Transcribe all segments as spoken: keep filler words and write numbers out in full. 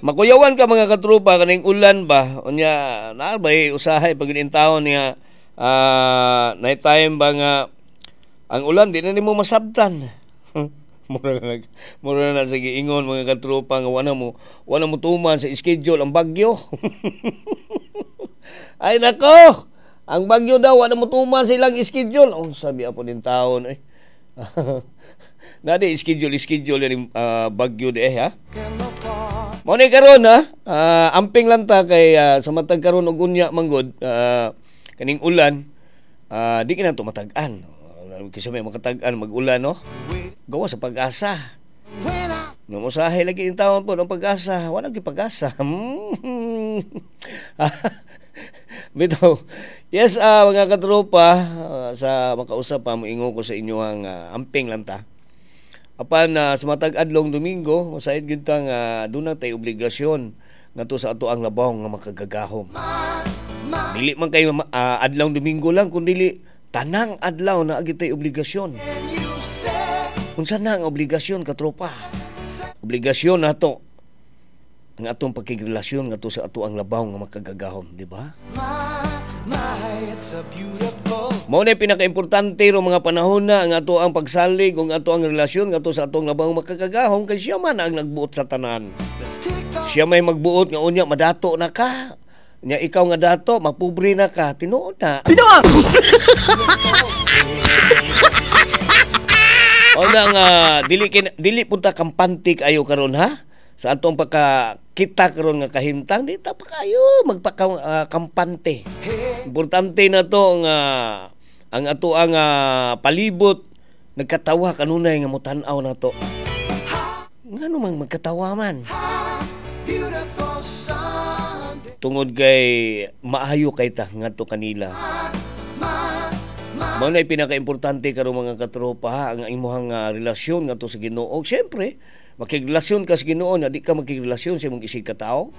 Makuyawan ka mga katropa kaning ulan ba? Unya na bay usahay pag inintawon niya ah night time ba nga ang ulan di na nimo masabtan. mura na nag- mura na sa giingon mga katropa nga wala mo wala mo tuman sa schedule ang bagyo. Ay nako. Ang bagyo daw wala mo tuman sa ilang schedule. Oh, sabi apo din taon eh. Nadi schedule schedule yung uh, bagyo de eh, ha. Mo ni karon ha, uh, amping lang ta kay uh, sa matag karon og unya manggod uh, kaning ulan uh, di kina to matag-an. Uh, kasi may makatag-an mag-ulan no. Gawa sa pag-asa. No usahay lagi yung taon po ng pag-asa, wala gyud pag-asa. Bitaw. Yes, uh, mga katropa, uh, sa makausap pa moingo ko sa inyo ang uh, amping lang ta. Apan uh, sa matag adlong Domingo, masayod gyud ta nga uh, dunay tay obligasyon ngadto sa ato ang labaw nga makagagahom. Dili man kay uh, adlaw Domingo lang kundi tanang adlaw na agi tay obligasyon. Unsa na ang obligasyon katropa? Obligasyon nato ang atong pagkigrelasyon ngadto sa ato ang labaw nga makagagahom, di ba? Mao na pinaka-importante ro mga panahon na ang ato ang pagsalig ug ato ang relasyon ngadto sa atong labaw makagagahom kay siya man ang nagbuot sa tanan. Siya may magbuot nga unya madato na ka. Nya ikaw nga dato mapobre na ka, tinuod na. Binuang. O nga nga dili kin, dili punta kampantik ayo karon ha. Sa atong pagkakita karon nga kahimtang di ta pa kayo magpaka uh, kampante. Importante na to nga ang ato ang uh, palibot nagkatawa kanunay nga motan-aw na to. Ngano man magkatawa man. Tungod kay maayo kay ta ngadto kanila. Mao na pinaka-importante karon mga katropa ha, ang imong uh, relasyon ngadto sa Ginoo. Syempre makigrelasyon ka sa Ginoo na di ka makigrelasyon sa imong isig ka tao.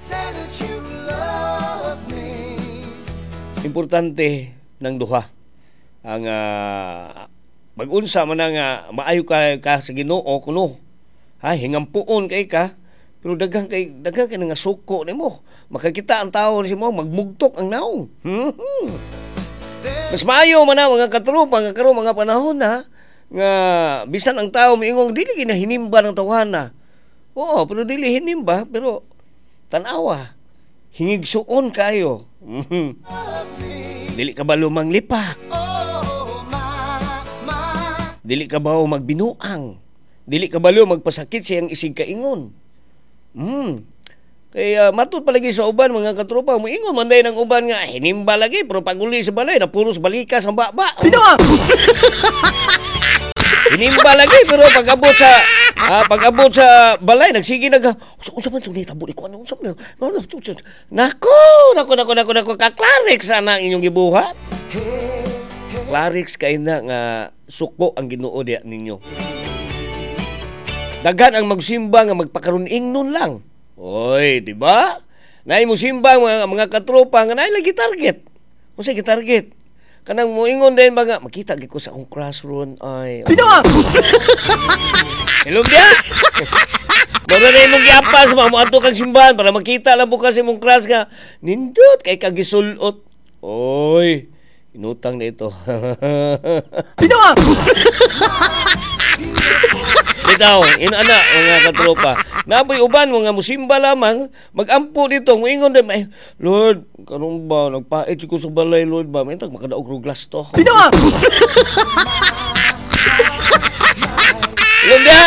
Importante ng duha ang uh, mag-unsa man nga maayo ka, ka sa Ginoo kuno. Ha, hingampuon kay ka pero daghang kay daghang kay nga suko nimo. Makakita ang tao ni mo magmugtok ang naong. Hmm. Mas maayo man na mga katropa nga karon mga panahon na nga bisan ang tao miingong dili ginahinimba ng tawhana. Oo, pero dili hinimba pero tan-awa. Hingigsuon kayo. Mm-hmm. Dili ka ba lumang lipak? Dili ka ba magbinuang? Dili ka ba magpasakit siyang isig kaingon? Hmm. Kaya matud palagi sa uban mga katropa, moingon man day ng uban nga hinimba lagi pero paguli sa balay na puros balikas ang baba. Binuang. Hinimba lagi pero pag-abot sa ah, pag-abot sa balay nagsige nag unsa man tong nitabo ko ano unsa man nako nako nako nako nako ka-clarix ana ang inyong gibuhat. Clarix kay na nga suko ang Ginoo diha ninyo. Daghan ang magsimba nga magpakaron ingnon lang. Oy, di ba? Nay mo simba mga, mga katropa nga nay lagi target. Unsa gi target? Kanang moingon din ba nga makita gid ko sa akong classroom ay. Binuang. Hello dia. Baba na imong giapas mo ato kang simbahan para makita lang bukas imong class nga nindot kay kagisulot. Oy, inutang na ito. Binuang. Bitaw, inana mga katropa. Naboy uban mga musimba lamang magampo dito moingon din ay Lord, karon ba nagpait ko sa balay Lord ba may tag makadaog og glass to. Binuang. Lunda.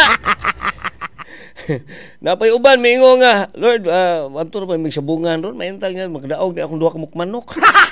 Napay uban miingon nga Lord, uh, anto ba mig sabungan ron may tag nga makadaog di akong duha ka mukmanok.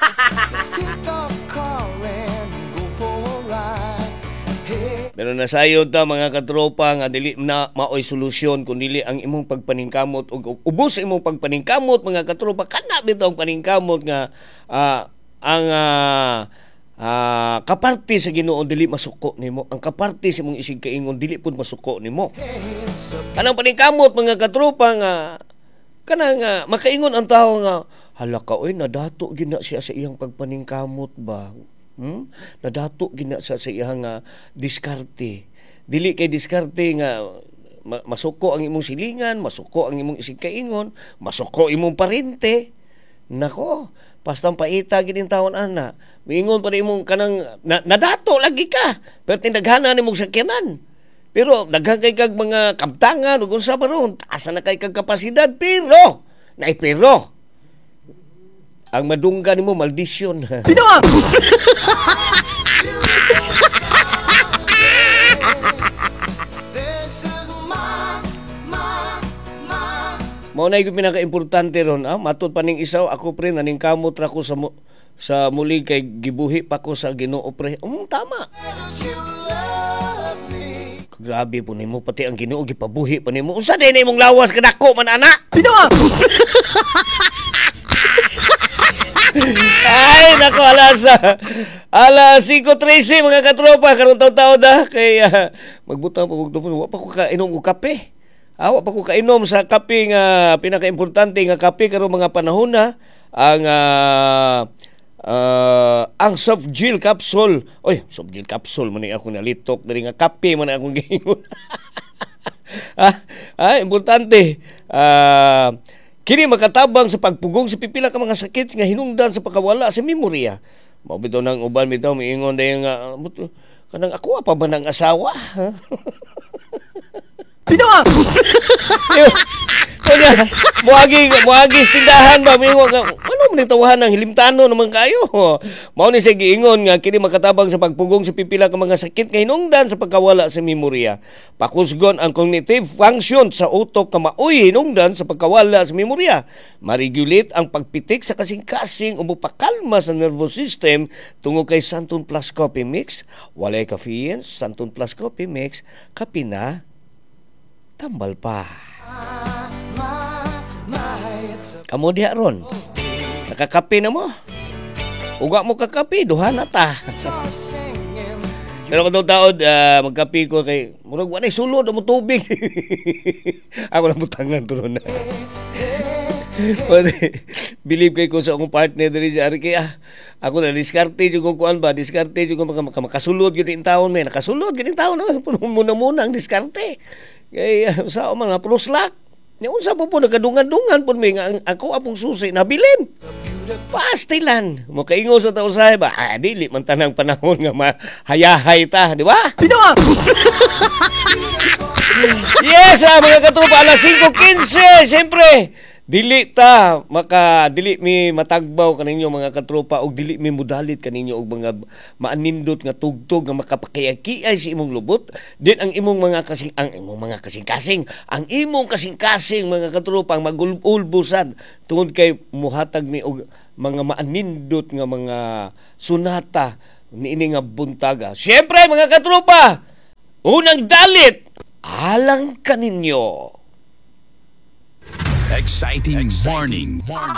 Pero nasayod ta mga katropa nga dili na maoy solusyon kun dili ang imong pagpaningkamot ug ubos imong pagpaningkamot mga katropa kana bitaw ang paningkamot nga uh, ang uh, uh, kaparte sa Ginoo dili masuko nimo. Ang kaparte sa imong isig kaingon dili pud masuko nimo. Anang paningkamot mga katropa nga kana nga makaingon ang tawo nga hala ka oy nadato gina siya sa iyang pagpaningkamot ba. Hmm? Nadato gina sa sa iyang uh, diskarte. Dili kay diskarte nga ma- masuko ang imong silingan, masuko ang imong isig kaingon, masuko imong parente. Nako, pastang paita gid taon ana. Miingon pa imong kanang na, nadato lagi ka, pero tindaghana nimong sakyanan. Pero daghan kay kag mga kabtangan ug unsa pa ron, taas na kay kag kapasidad, pero nay pero ang madunggan nimo maldisyon. Binawa! Mao na yung pinaka-importante ron, ah, matud pa ning isaw, ako pre, naning kamot ra ko sa mu- sa muli kay gibuhi pa ko sa Ginoo pre. Um, tama. Grabe po nimo, pati ang Ginoo gipabuhi pa nimo. Unsa din imong lawas kadako man ana? Binawa! Ay, nako, alas, alas five thirty mga katropa, karon taw-taw da, kay uh, magbutang pa kog tupon, wa pa ko kainom og kape. Awa pa ko kainom sa kape nga pinaka-importante nga kape karong mga panahon na ang uh, uh, ang soft gel capsule. Oy, soft gel capsule man ako nalitok diri nga kape man akong giingon. ah, ah, importante. Ah, uh, kini makatabang sa pagpugong sa pipila ka mga sakit nga hinungdan sa pagkawala sa memorya. Mao bitaw nang uban bitaw miingon dayon nga uh, kanang ako pa ba nang asawa? Binawa! Kanya, muagi, muagi tindahan ba? Mingo nga, ano man itawahan ng hilimtano naman kayo? Mao ni siya giingon nga, kini makatabang sa pagpugong sa pipila ka mga sakit nga hinungdan sa pagkawala sa memorya. Pakusgon ang cognitive function sa utok ka maoy hinungdan sa pagkawala sa memorya. Maregulate ang pagpitik sa kasing-kasing o mupakalma sa nervous system tungo kay Santon Plus Coffee Mix. Walay caffeine, Santon Plus Coffee Mix, kape na tambal pa. Kamu diha ron. Nakakape na mo. Uga mo kakape, duha na ta. Pero kung taon, uh, magkape ko kay murag wala sulod mo tubig. Ako lang butangan to ron. Believe kay ko sa akong partner diri sa Arki. Ah, ako na diskarte jud ko kuan ba, diskarte jud ko maka, maka, makasulod gyud in taon may nakasulod gyud in taon no. Muna-muna ang diskarte. Kay uh, sa mga pluslak. Nya unsa po po nagkadungan-dungan pud may nga ako apong susi nabilin. Pastilan. Mo kaingon sa tao sa ba? Ah, dili man tanang panahon nga mahayahay ta, di ba? Binawa! Yes, ah, mga katropa, alas five fifteen, siyempre. Dili ta maka dili mi matagbaw kaninyo mga katropa og dili mi mudalit kaninyo og mga maanindot nga tugtog nga makapakiyaki-ay sa imong lubot din ang imong mga kasing ang imong mga kasing-kasing ang imong kasing-kasing mga katropa ang magulbusan tungod kay muhatag mi og mga maanindot nga mga sunata niini nga buntaga. Siyempre mga katropa, unang dalit alang kaninyo. Exciting, Exciting morning. morning.